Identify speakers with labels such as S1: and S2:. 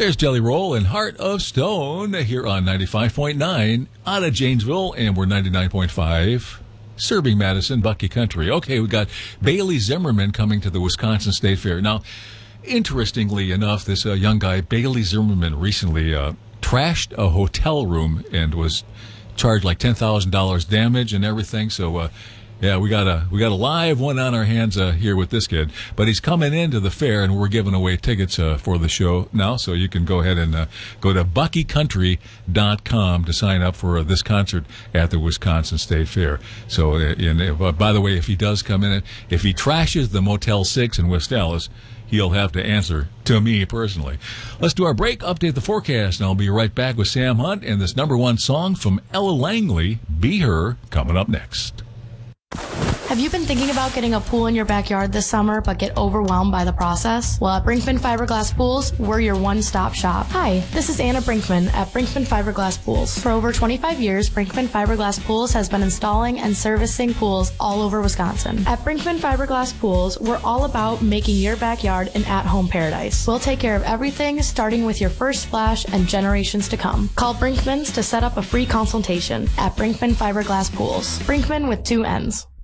S1: There's Jelly Roll and Heart of Stone here on 95.9 out of Janesville, and we're 99.5 serving Madison, Bucky Country. Okay, we got Bailey Zimmerman coming to the Wisconsin State Fair. Now, interestingly enough, this young guy, Bailey Zimmerman, recently trashed a hotel room and was charged like $10,000 damage and everything. So, yeah, we got a live one on our hands here with this kid. But he's coming into the fair, and we're giving away tickets for the show now. So you can go ahead and go to BuckyCountry.com to sign up for this concert at the Wisconsin State Fair. So, by the way, if he does come in, if he trashes the Motel 6 in West Allis, he'll have to answer to me personally. Let's do our break, update the forecast, and I'll be right back with Sam Hunt and this number one song from Ella Langley, Be Her, coming up next.
S2: Have you been thinking about getting a pool in your backyard this summer but get overwhelmed by the process? Well, at Brinkman Fiberglass Pools, we're your one-stop shop. Hi, this is Anna Brinkman at Brinkman Fiberglass Pools. For over 25 years, Brinkman Fiberglass Pools has been installing and servicing pools all over Wisconsin. At Brinkman Fiberglass Pools, we're all about making your backyard an at-home paradise. We'll take care of everything, starting with your first splash and generations to come. Call Brinkman's to set up a free consultation at Brinkman Fiberglass Pools. Brinkman with 2 N's.